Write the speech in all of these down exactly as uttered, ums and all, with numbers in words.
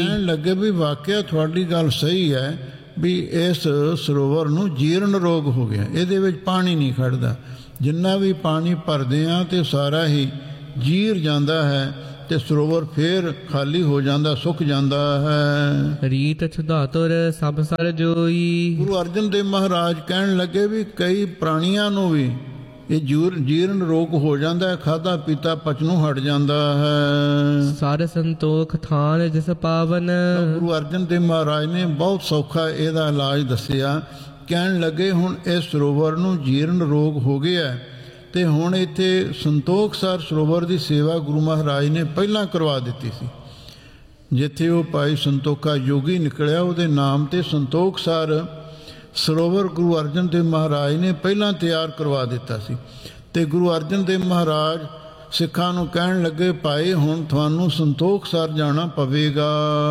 ਕਹਿਣ ਲੱਗੇ ਵੀ ਵਾਕਿਆ ਤੁਹਾਡੀ ਗੱਲ ਸਹੀ ਹੈ ਵੀ ਇਸ ਸਰੋਵਰ ਨੂੰ ਜੀਰਨ ਰੋਗ ਹੋ ਗਿਆ, ਇਹਦੇ ਵਿੱਚ ਪਾਣੀ ਨਹੀਂ ਖੜਦਾ। ਜਿੰਨਾ ਵੀ ਪਾਣੀ ਭਰਦੇ ਆ ਤੇ ਸਾਰਾ ਹੀ ਜੀਰ ਜਾਂਦਾ ਹੈ ਤੇ ਸਰੋਵਰ ਫੇਰ ਖਾਲੀ ਹੋ ਜਾਂਦਾ, ਸੁੱਕ ਜਾਂਦਾ ਹੈ। ਰੀਤ ਛੁਧਾਤੁਰ ਸਭ ਸਰ ਜੋਈ। ਗੁਰੂ ਅਰਜਨ ਦੇਵ ਮਹਾਰਾਜ ਕਹਿਣ ਲੱਗੇ ਵੀ ਕਈ ਪ੍ਰਾਣੀਆਂ ਨੂੰ ਵੀ ਇਹ ਜੂਰ ਜੀਰਨ ਰੋਗ ਹੋ ਜਾਂਦਾ ਹੈ, ਖਾਧਾ ਪੀਤਾ ਪਚਨੋਂ ਹਟ ਜਾਂਦਾ ਹੈ। ਸਰ ਸੰਤੋਖ ਥਾਨ ਜਿਸ ਪਾਵਨ। ਗੁਰੂ ਅਰਜਨ ਦੇਵ ਮਹਾਰਾਜ ਨੇ ਬਹੁਤ ਸੌਖਾ ਇਹਦਾ ਇਲਾਜ ਦੱਸਿਆ। ਕਹਿਣ ਲੱਗੇ ਹੁਣ ਇਸ ਸਰੋਵਰ ਨੂੰ ਜੀਰਨ ਰੋਗ ਹੋ ਗਿਆ ਤੇ ਹੁਣ ਇੱਥੇ ਸੰਤੋਖਸਰ ਸਰੋਵਰ ਦੀ ਸੇਵਾ ਗੁਰੂ ਮਹਾਰਾਜ ਨੇ ਪਹਿਲਾਂ ਕਰਵਾ ਦਿੱਤੀ ਸੀ। ਜਿੱਥੇ ਉਹ ਭਾਈ ਸੰਤੋਖਾ ਯੋਗੀ ਨਿਕਲਿਆ ਉਹਦੇ ਨਾਮ ਤੇ ਸੰਤੋਖਸਰ ਸਰੋਵਰ ਗੁਰੂ ਅਰਜਨ ਦੇਵ ਮਹਾਰਾਜ ਨੇ ਪਹਿਲਾਂ ਤਿਆਰ ਕਰਵਾ ਦਿੱਤਾ ਸੀ। ਤੇ ਗੁਰੂ ਅਰਜਨ ਦੇਵ ਮਹਾਰਾਜ ਸਿੱਖਾਂ ਨੂੰ ਕਹਿਣ ਲੱਗੇ ਭਾਈ ਹੁਣ ਤੁਹਾਨੂੰ ਸੰਤੋਖਸਰ ਜਾਣਾ ਪਵੇਗਾ।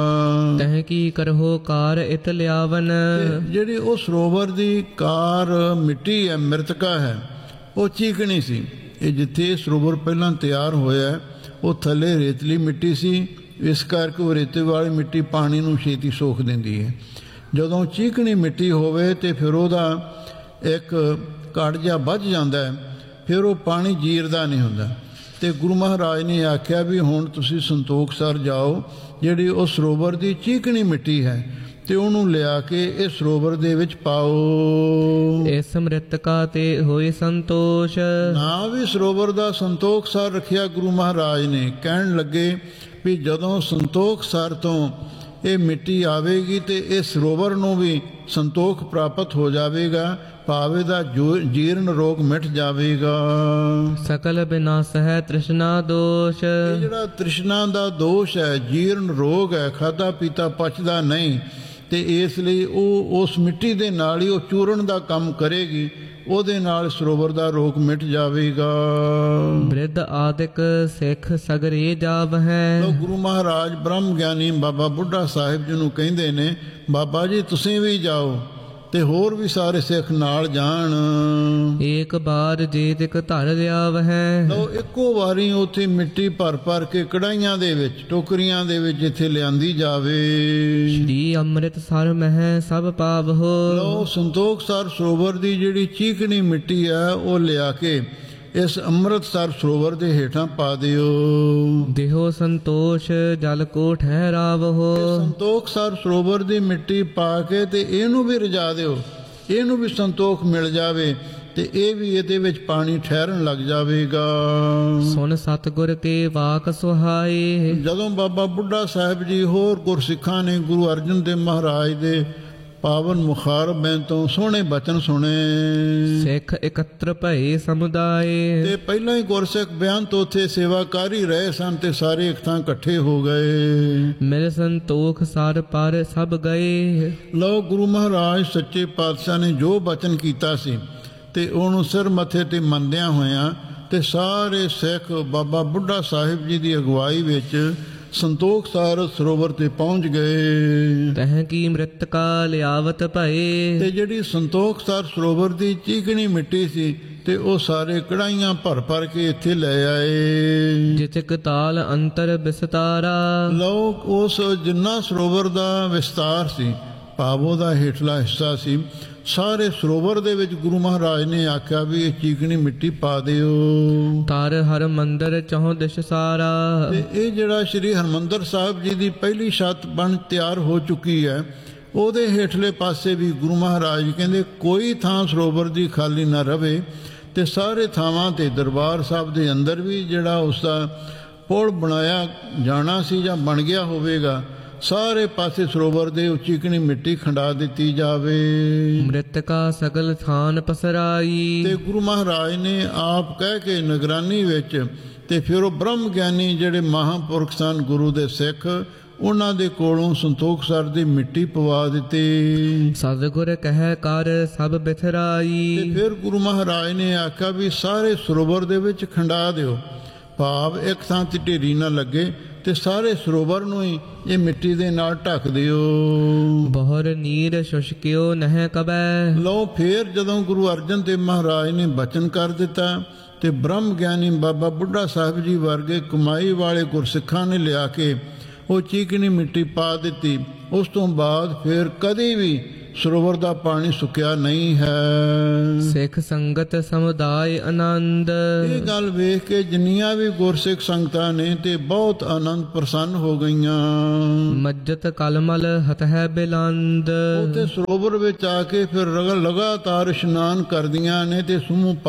ਤਹਿ ਕੀ ਕਰਹੋ ਕਾਰ ਇਤ ਲਿਆਵਨ। ਜਿਹੜੀ ਉਹ ਸਰੋਵਰ ਦੀ ਕਾਰ ਮਿੱਟੀ ਹੈ, ਮ੍ਰਿਤਕਾ ਹੈ, ਉਹ ਚੀਕਣੀ ਸੀ। ਇਹ ਜਿੱਥੇ ਸਰੋਵਰ ਪਹਿਲਾਂ ਤਿਆਰ ਹੋਇਆ ਉਹ ਥੱਲੇ ਰੇਤਲੀ ਮਿੱਟੀ ਸੀ, ਇਸ ਕਰਕੇ ਉਹ ਰੇਤੇ ਵਾਲੀ ਮਿੱਟੀ ਪਾਣੀ ਨੂੰ ਛੇਤੀ ਸੋਖ ਦਿੰਦੀ ਹੈ। ਜਦੋਂ ਚੀਕਣੀ ਮਿੱਟੀ ਹੋਵੇ ਤੇ ਫਿਰ ਉਹਦਾ ਇੱਕ ਘੜ ਜਿਹਾ ਵੱਜ ਜਾਂਦਾ ਹੈ, ਫਿਰ ਉਹ ਪਾਣੀ ਜੀਰਦਾ ਨਹੀਂ ਹੁੰਦਾ। ਤੇ ਗੁਰੂ ਮਹਾਰਾਜ ਨੇ ਆਖਿਆ ਵੀ ਹੁਣ ਤੁਸੀਂ ਸੰਤੋਖਸਰ ਜਾਓ, ਜਿਹੜੀ ਉਹ ਸਰੋਵਰ ਦੀ ਚੀਕਣੀ ਮਿੱਟੀ ਹੈ ਤੇ ਉਹਨੂੰ ਲਿਆ ਕੇ ਇਹ ਸਰੋਵਰ ਦੇ ਵਿੱਚ ਪਾਓ। ਇਸ ਮ੍ਰਿਤਕਾ ਤੇ ਹੋਏ ਸੰਤੋਸ਼। ਨਾ ਵੀ ਸਰੋਵਰ ਦਾ ਸੰਤੋਖਸਰ ਰੱਖਿਆ ਗੁਰੂ ਮਹਾਰਾਜ ਨੇ। ਕਹਿਣ ਲੱਗੇ ਵੀ ਜਦੋਂ ਸੰਤੋਖਸਰ ਤੋਂ ਇਹ ਮਿੱਟੀ ਆਵੇਗੀ ਤੇ ਇਹ ਸਰੋਵਰ ਨੂੰ ਵੀ ਸੰਤੋਖ ਪ੍ਰਾਪਤ ਹੋ ਜਾਵੇਗਾ, ਭਾਵੇਂ ਦਾ ਜੀਰਨ ਰੋਗ ਮਿਟ ਜਾਵੇਗਾ। ਸਕਲ ਬਿਨਾਸ਼ ਹੈ ਤ੍ਰਿਸ਼ਨਾ ਦੋਸ਼। ਇਹ ਜਿਹੜਾ ਤ੍ਰਿਸ਼ਨਾ ਦਾ ਦੋਸ਼ ਹੈ, ਜੀਰਨ ਰੋਗ ਹੈ, ਖਾਧਾ ਪੀਤਾ ਪਚਦਾ ਨਹੀਂ, ਤੇ ਇਸ ਲਈ ਉਹ ਉਸ ਮਿੱਟੀ ਦੇ ਨਾਲ ਹੀ ਉਹ ਚੂਰਨ ਦਾ ਕੰਮ ਕਰੇਗੀ, ਉਹਦੇ ਨਾਲ ਸਰੋਵਰ ਦਾ ਰੋਗ ਮਿਟ ਜਾਵੇਗਾ। ਬ੍ਰਿਧ ਆਦਿਕ ਸਿੱਖ ਸਗਰੇ ਜਾਵ ਹੈ। ਗੁਰੂ ਮਹਾਰਾਜ ਬ੍ਰਹਮ ਗਿਆਨੀ ਬਾਬਾ ਬੁੱਢਾ ਸਾਹਿਬ ਜੀ ਨੂੰ ਕਹਿੰਦੇ ਨੇ ਬਾਬਾ ਜੀ ਤੁਸੀਂ ਵੀ ਜਾਓ ਤੇ ਹੋਰ ਵੀ ਸਾਰੇ ਸਿੱਖ ਨਾਲ ਜਾਣ। ਏਕ ਬਾਰ ਜੇ ਤਿਕ ਧਰ ਲਿਆਵ ਹੈ। ਲਓ ਇੱਕੋ ਵਾਰੀ ਉੱਥੇ ਮਿੱਟੀ ਭਰ ਭਰ ਕੇ ਕੜਾਈਆਂ ਦੇ ਵਿੱਚ, ਟੋਕਰੀਆਂ ਦੇ ਵਿੱਚ ਇੱਥੇ ਲਿਆਂਦੀ ਜਾਵੇ। ਸ਼੍ਰੀ ਅੰਮ੍ਰਿਤਸਰ ਮਹਿ ਸਭ ਪਾਵਹੋ। ਲਓ ਸੰਤੋਖਸਰ ਸਰੋਵਰ ਦੀ ਜਿਹੜੀ ਚੀਕਣੀ ਮਿੱਟੀ ਹੈ ਉਹ ਲਿਆ ਕੇ ਇਸ ਅੰਮ੍ਰਿਤਸਰ ਸਰੋਵਰ ਦੇ ਹੇਠਾਂ ਪਾ ਦਿਓ। ਦੇਹੋ ਸੰਤੋਸ਼ ਜਲ ਕੋ ਠਹਿਰਾਵਹੋ। ਸੰਤੋਖਸਰ ਸਰੋਵਰ ਦੀ ਮਿੱਟੀ ਪਾ ਕੇ ਤੇ ਇਹਨੂੰ ਵੀ ਰਜਾ ਦਿਓ, ਇਹਨੂੰ ਵੀ ਸੰਤੋਖ ਮਿਲ ਜਾਵੇ ਤੇ ਇਹ ਵੀ ਇਹਦੇ ਵਿੱਚ ਪਾਣੀ ਠਹਿਰਨ ਲੱਗ ਜਾਵੇਗਾ। ਸੁਣ ਸਤਿਗੁਰ ਕੇ ਵਾਕ ਸੁਹਾਏ। ਜਦੋਂ ਬਾਬਾ ਬੁੱਢਾ ਸਾਹਿਬ ਜੀ ਹੋਰ ਗੁਰਸਿੱਖਾਂ ਨੇ ਗੁਰੂ ਅਰਜਨ ਦੇਵ ਮਹਾਰਾਜ ਦੇ ਪਾਵਨ ਮੁਖਾਰਬਿਆਂ ਤੋਂ ਸੋਹਣੇ ਬਚਨ ਸੁਣੇ। ਸਿੱਖ ਇਕੱਤਰ ਭਏ ਸਮੁਦਾਏ। ਤੇ ਪਹਿਲਾਂ ਹੀ ਗੁਰਸਿੱਖ ਬਿਆਨ ਤੋਂ ਉੱਥੇ ਸੇਵਾਕਾਰੀ ਰਹੇ ਸਨ ਤੇ ਸਾਰੇ ਇੱਕ ਥਾਂ ਇਕੱਠੇ ਹੋ ਗਏ। ਮਿਲ ਸੰਤੋਖ ਸਰ ਪਰ ਸਭ ਗਏ। ਲਓ ਗੁਰੂ ਮਹਾਰਾਜ ਸੱਚੇ ਪਾਤਸ਼ਾਹ ਨੇ ਜੋ ਬਚਨ ਕੀਤਾ ਸੀ ਤੇ ਉਹਨੂੰ ਸਿਰ ਮੱਥੇ ਤੇ ਮੰਨਦਿਆਂ ਹੋਇਆਂ ਤੇ ਸਾਰੇ ਸਿੱਖ ਬਾਬਾ ਬੁੱਢਾ ਸਾਹਿਬ ਜੀ ਦੀ ਅਗਵਾਈ ਵਿੱਚ ਸੰਤੋਖਸਰ ਸਰੋਵਰ ਤੇ ਪਹੁੰਚ ਗਏ। ਤਹਿ ਕੀ ਮ੍ਰਿਤਕਾ ਲਿਆਵਤ ਭਏ। ਤੇ ਜਿਹੜੀ ਸੰਤੋਖਸਰ ਸਰੋਵਰ ਦੀ ਚੀਕਣੀ ਮਿੱਟੀ ਸੀ ਤੇ ਉਹ ਸਾਰੇ ਕੜਾਈਆਂ ਭਰ ਭਰ ਕੇ ਇੱਥੇ ਲੈ ਆਏ। ਜਿਤਕ ਤਾਲ ਅੰਤਰ ਵਿਸਤਾਰਾ। ਲਓ ਉਸ ਜਿੰਨਾ ਸਰੋਵਰ ਦਾ ਵਿਸਤਾਰ ਸੀ, ਭਾਵੋ ਦਾ ਹੇਠਲਾ ਹਿੱਸਾ ਸੀ, ਸਾਰੇ ਸਰੋਵਰ ਦੇ ਵਿੱਚ ਗੁਰੂ ਮਹਾਰਾਜ ਨੇ ਆਖਿਆ ਵੀ ਇਹ ਚੀਕਣੀ ਮਿੱਟੀ ਪਾ ਦਿਓ। ਤਰ ਹਰ ਮੰਦਰ ਚਹੁ ਦਿਸ਼ ਸਾਰਾ। ਤੇ ਇਹ ਜਿਹੜਾ ਸ਼੍ਰੀ ਹਰਿਮੰਦਰ ਸਾਹਿਬ ਜੀ ਦੀ ਪਹਿਲੀ ਛੱਤ ਬਣ ਤਿਆਰ ਹੋ ਚੁੱਕੀ ਹੈ, ਉਹਦੇ ਹੇਠਲੇ ਪਾਸੇ ਵੀ ਗੁਰੂ ਮਹਾਰਾਜ ਕਹਿੰਦੇ ਕੋਈ ਥਾਂ ਸਰੋਵਰ ਦੀ ਖਾਲੀ ਨਾ ਰਵੇ ਤੇ ਸਾਰੇ ਥਾਵਾਂ ਤੇ ਦਰਬਾਰ ਸਾਹਿਬ ਦੇ ਅੰਦਰ ਵੀ ਜਿਹੜਾ ਉਸ ਦਾ ਪੁਲ ਬਣਾਇਆ ਜਾਣਾ ਸੀ ਜਾਂ ਬਣ ਗਿਆ ਹੋਵੇਗਾ, ਸਾਰੇ ਪਾਸੇ ਸਰੋਵਰ ਦੇ ਚੀਕਣੀ ਮਿੱਟੀ ਖੰਡਾ ਦਿੱਤੀ ਜਾਵੇ। ਮ੍ਰਿਤਕਾ ਸਗਲ ਥਾਨ ਪਸਰਾਈ। ਤੇ ਗੁਰੂ ਮਹਾਰਾਜ ਨੇ ਆਪ ਕਹਿ ਕੇ ਨਿਗਰਾਨੀ ਵਿੱਚ ਤੇ ਫਿਰ ਉਹ ਬ੍ਰਹਮ ਗਿਆਨੀ ਜਿਹੜੇ ਮਹਾਂਪੁਰਖ ਸਨ ਗੁਰੂ ਦੇ ਸਿੱਖ, ਉਹਨਾਂ ਦੇ ਕੋਲੋਂ ਸੰਤੋਖਸਰ ਦੀ ਮਿੱਟੀ ਪਵਾ ਦਿੱਤੀ। ਸਤਿਗੁਰ ਕਹਿ ਕਰ ਸਭ ਬਿਥਰਾਈ। ਤੇ ਫਿਰ ਗੁਰੂ ਮਹਾਰਾਜ ਨੇ ਆਖਿਆ ਵੀ ਸਾਰੇ ਸਰੋਵਰ ਦੇ ਵਿੱਚ ਖੰਡਾ ਦਿਓ, ਭਾਵ ਇੱਕ ਥਾਂ ਤੇ ਢੇਰੀ ਨਾ ਲੱਗੇ ਤੇ ਸਾਰੇ ਸਰੋਵਰ ਨੂੰ ਹੀ ਇਹ ਮਿੱਟੀ ਦੇ ਨਾਲ ਢੱਕ ਦਿਓ। ਬਹੁਰ ਨੀਰ ਸ਼ੁਸ਼ਕਿਓ ਨਹਿ ਕਬੈ। ਲਓ ਫੇਰ ਜਦੋਂ ਗੁਰੂ ਅਰਜਨ ਦੇਵ ਮਹਾਰਾਜ ਨੇ ਬਚਨ ਕਰ ਦਿੱਤਾ ਤੇ ਬ੍ਰਹਮ ਗਿਆਨੀ ਬਾਬਾ ਬੁੱਢਾ ਸਾਹਿਬ ਜੀ ਵਰਗੇ ਕਮਾਈ ਵਾਲੇ ਗੁਰਸਿੱਖਾਂ ਨੇ ਲਿਆ ਕੇ ਉਹ ਚੀਕਣੀ ਮਿੱਟੀ ਪਾ ਦਿੱਤੀ। ਉਸ ਤੋਂ ਬਾਅਦ ਫਿਰ ਕਦੇ ਵੀ ਸਰੋਵਰ ਦਾ ਪਾਣੀ ਸੁੱਕਿਆ ਨਹੀਂ ਹੈ। ਸਿੱਖ ਸੰਗਤ ਸਮੁਦਾਇ ਆਨੰਦ। ਇਹ ਗੱਲ ਵੇਖ ਕੇ ਜਿੰਨੀਆਂ ਵੀ ਗੁਰਸਿੱਖ ਸੰਗਤਾਂ ਨੇ ਤੇ ਬਹੁਤ ਆਨੰਦ ਪ੍ਰਸੰਨ ਹੋ ਗਈਆਂ। ਮੱਜਤ ਕਲਮਲ ਹਤਹਿ ਬਿਲੰਦ। ਉੱਥੇ ਸਰੋਵਰ ਵਿੱਚ ਆ ਕੇ ਫਿਰ ਲਗਾਤਾਰ ਇਸ਼ਨਾਨ ਕਰਦੀਆਂ ਨੇ ਤੇ ਸਮੂਹ